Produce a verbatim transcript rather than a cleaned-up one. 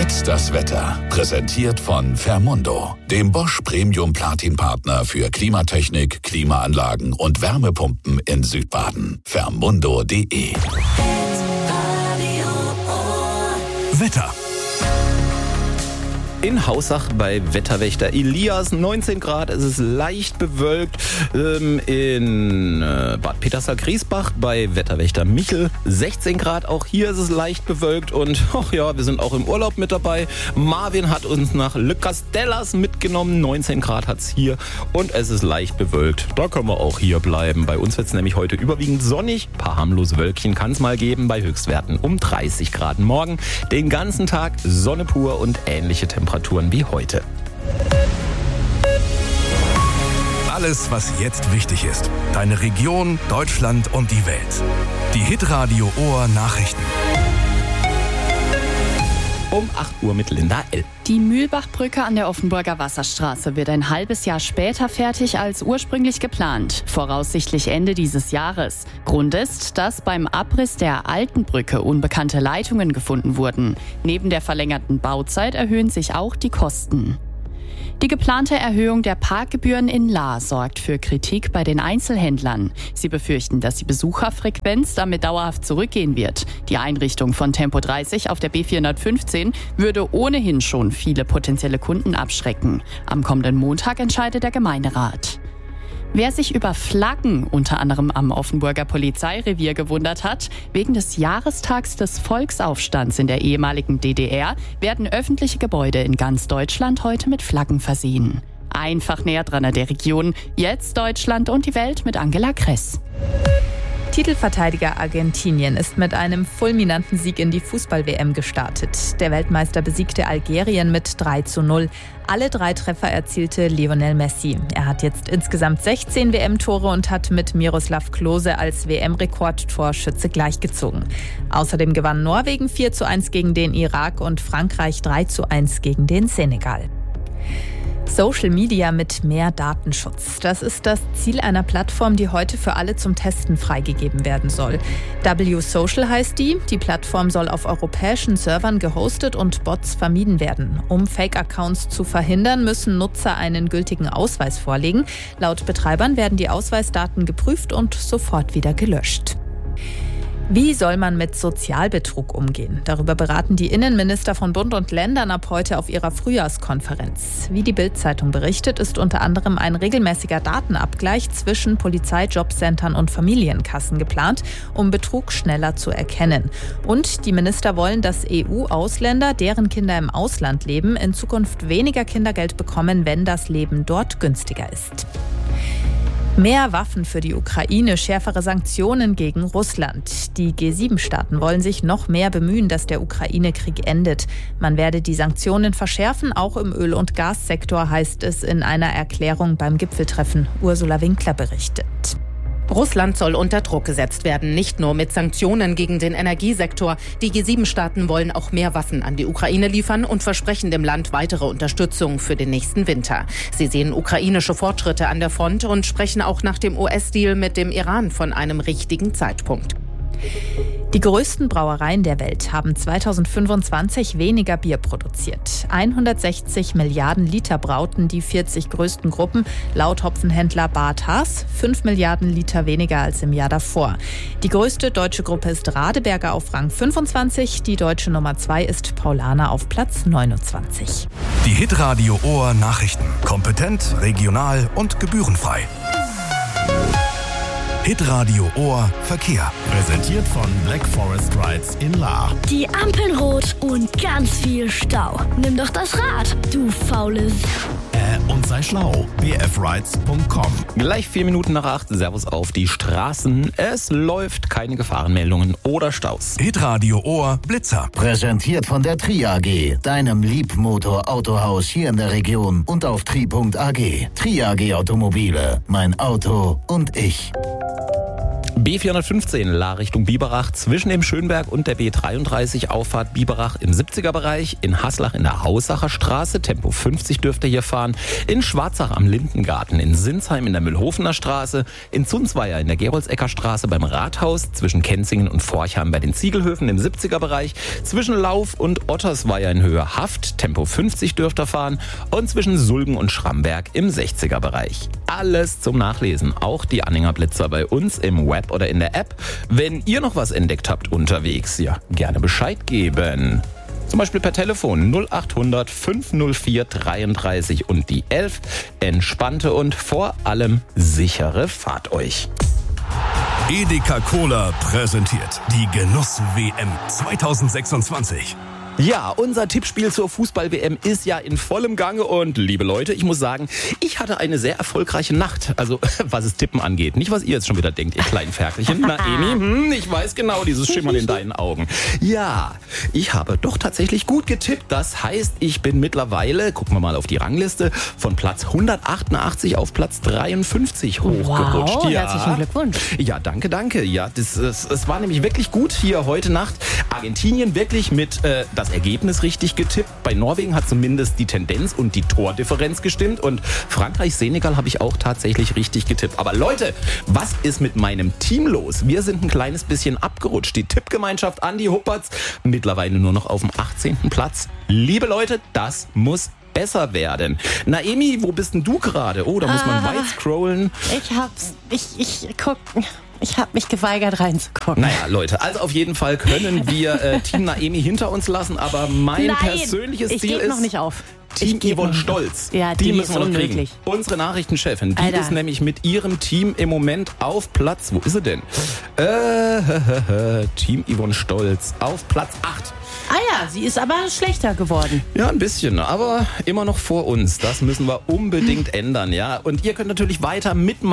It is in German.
Jetzt das Wetter. Präsentiert von Fermundo, dem Bosch Premium Platin Partner für Klimatechnik, Klimaanlagen und Wärmepumpen in Südbaden. Fermundo punkt de. Wetter. In Haussach bei Wetterwächter Elias neunzehn Grad, es ist leicht bewölkt. Ähm, in äh, Bad Petersberg-Griesbach bei Wetterwächter Michel sechzehn Grad, auch hier ist es leicht bewölkt. Und ach ja, wir sind auch im Urlaub mit dabei. Marvin hat uns nach Le Castellas mitgenommen, neunzehn Grad hat's hier und es ist leicht bewölkt. Da können wir auch hier bleiben. Bei uns wird's nämlich heute überwiegend sonnig. Ein paar harmlose Wölkchen kann es mal geben bei Höchstwerten um dreißig Grad. Morgen den ganzen Tag Sonne pur und ähnliche Temperaturen wie heute. Alles, was jetzt wichtig ist. Deine Region, Deutschland und die Welt. Die Hitradio Ohr Nachrichten. Um acht Uhr mit Linda L. Die Mühlbachbrücke an der Offenburger Wasserstraße wird ein halbes Jahr später fertig als ursprünglich geplant, voraussichtlich Ende dieses Jahres. Grund ist, dass beim Abriss der alten Brücke unbekannte Leitungen gefunden wurden. Neben der verlängerten Bauzeit erhöhen sich auch die Kosten. Die geplante Erhöhung der Parkgebühren in Lahr sorgt für Kritik bei den Einzelhändlern. Sie befürchten, dass die Besucherfrequenz damit dauerhaft zurückgehen wird. Die Einrichtung von Tempo dreißig auf der B vierhundertfünfzehn würde ohnehin schon viele potenzielle Kunden abschrecken. Am kommenden Montag entscheidet der Gemeinderat. Wer sich über Flaggen unter anderem am Offenburger Polizeirevier gewundert hat, wegen des Jahrestags des Volksaufstands in der ehemaligen D D R werden öffentliche Gebäude in ganz Deutschland heute mit Flaggen versehen. Einfach näher dran an der Region. Jetzt Deutschland und die Welt mit Angela Kress. Titelverteidiger Argentinien ist mit einem fulminanten Sieg in die Fußball-W M gestartet. Der Weltmeister besiegte Algerien mit drei zu null. Alle drei Treffer erzielte Lionel Messi. Er hat jetzt insgesamt sechzehn W M-Tore und hat mit Miroslav Klose als W M-Rekordtorschütze gleichgezogen. Außerdem gewann Norwegen vier zu eins gegen den Irak und Frankreich drei zu eins gegen den Senegal. Social Media mit mehr Datenschutz. Das ist das Ziel einer Plattform, die heute für alle zum Testen freigegeben werden soll. W Social heißt die. Die Plattform soll auf europäischen Servern gehostet und Bots vermieden werden. Um Fake-Accounts zu verhindern, müssen Nutzer einen gültigen Ausweis vorlegen. Laut Betreibern werden die Ausweisdaten geprüft und sofort wieder gelöscht. Wie soll man mit Sozialbetrug umgehen? Darüber beraten die Innenminister von Bund und Ländern ab heute auf ihrer Frühjahrskonferenz. Wie die Bild-Zeitung berichtet, ist unter anderem ein regelmäßiger Datenabgleich zwischen Polizei, Jobcentern und Familienkassen geplant, um Betrug schneller zu erkennen. Und die Minister wollen, dass E U-Ausländer, deren Kinder im Ausland leben, in Zukunft weniger Kindergeld bekommen, wenn das Leben dort günstiger ist. Mehr Waffen für die Ukraine, schärfere Sanktionen gegen Russland. Die G sieben Staaten wollen sich noch mehr bemühen, dass der Ukraine-Krieg endet. Man werde die Sanktionen verschärfen, auch im Öl- und Gassektor, heißt es in einer Erklärung beim Gipfeltreffen. Ursula Winkler berichtet. Russland soll unter Druck gesetzt werden, nicht nur mit Sanktionen gegen den Energiesektor. Die G sieben Staaten wollen auch mehr Waffen an die Ukraine liefern und versprechen dem Land weitere Unterstützung für den nächsten Winter. Sie sehen ukrainische Fortschritte an der Front und sprechen auch nach dem U S-Deal mit dem Iran von einem richtigen Zeitpunkt. Die größten Brauereien der Welt haben zweitausendfünfundzwanzig weniger Bier produziert. hundertsechzig Milliarden Liter brauten die vierzig größten Gruppen, laut Hopfenhändler Bart Haas fünf Milliarden Liter weniger als im Jahr davor. Die größte deutsche Gruppe ist Radeberger auf Rang fünfundzwanzig, die deutsche Nummer zwei ist Paulaner auf Platz neunundzwanzig. Die Hitradio Ohr Nachrichten. Kompetent, regional und gebührenfrei. Hitradio Ohr Verkehr. Präsentiert von Black Forest Rides in Lahr. Die Ampeln rot und ganz viel Stau. Nimm doch das Rad, du faules. Äh, und sei schlau. b f rides punkt com. Gleich vier Minuten nach acht. Servus auf die Straßen. Es läuft, keine Gefahrenmeldungen oder Staus. Hitradio Ohr Blitzer. Präsentiert von der Tri A G, deinem Liebmotor-Autohaus hier in der Region und auf tri punkt a g. Tri A G Automobile, mein Auto und ich. B vierhundertfünfzehn La Richtung Biberach zwischen dem Schönberg und der B dreiunddreißig Auffahrt Biberach im siebziger Bereich. In Haslach in der Haussacher Straße, Tempo fünfzig dürft ihr hier fahren. In Schwarzach am Lindengarten, in Sinsheim in der Mühlhofener Straße, in Zunzweier in der Geroldsecker Straße beim Rathaus, zwischen Kenzingen und Forchheim bei den Ziegelhöfen im siebziger Bereich, zwischen Lauf und Ottersweier in Höhe Haft, Tempo fünfzig dürft ihr fahren und zwischen Sulgen und Schramberg im sechziger Bereich. Alles zum Nachlesen, auch die Anhängerblitzer bei uns im Web oder in der App. Wenn ihr noch was entdeckt habt unterwegs, ja, gerne Bescheid geben. Zum Beispiel per Telefon null acht hundert fünf null vier dreiunddreißig und die elf. Entspannte und vor allem sichere Fahrt euch. Edeka Cola präsentiert die Genuss-W M zweitausendsechsundzwanzig. Ja, unser Tippspiel zur Fußball-W M ist ja in vollem Gange und liebe Leute, ich muss sagen, ich hatte eine sehr erfolgreiche Nacht, also was es Tippen angeht. Nicht, was ihr jetzt schon wieder denkt, ihr kleinen Ferkelchen. Na, Emi, hm, ich weiß genau, dieses Schimmern in deinen Augen. Ja, ich habe doch tatsächlich gut getippt. Das heißt, ich bin mittlerweile, gucken wir mal auf die Rangliste, von Platz hundertachtundachtzig auf Platz dreiundfünfzig hochgerutscht. Wow, ja. herzlichen Glückwunsch. Ja, danke, danke. Ja, das, das, das war nämlich wirklich gut hier heute Nacht. Argentinien wirklich mit äh, das Ergebnis richtig getippt. Bei Norwegen hat zumindest die Tendenz und die Tordifferenz gestimmt. Und Frankreich-Senegal habe ich auch tatsächlich richtig getippt. Aber Leute, was ist mit meinem Team los? Wir sind ein kleines bisschen abgerutscht. Die Tippgemeinschaft Andi Huppertz mittlerweile nur noch auf dem achtzehnten Platz. Liebe Leute, das muss besser werden. Naemi, wo bist denn du gerade? Oh, da muss man Ah, weit scrollen. Ich hab's. Ich, ich guck. Ich habe mich geweigert reinzugucken. Naja, Leute, also auf jeden Fall können wir äh, Team Naemi hinter uns lassen, aber mein Nein, persönliches ich Ziel geb ist noch nicht auf. Team Ich geb Yvonne noch nicht Stolz. auf. Ja, die müssen ist wir noch unmöglich. kriegen. Unsere Nachrichtenchefin, die Alter. ist nämlich mit ihrem Team im Moment auf Platz, wo ist sie denn? Äh, Team Yvonne Stolz auf Platz acht. Ah ja, sie ist aber schlechter geworden. Ja, ein bisschen, aber immer noch vor uns. Das müssen wir unbedingt ändern, ja. Und ihr könnt natürlich weiter mitmachen.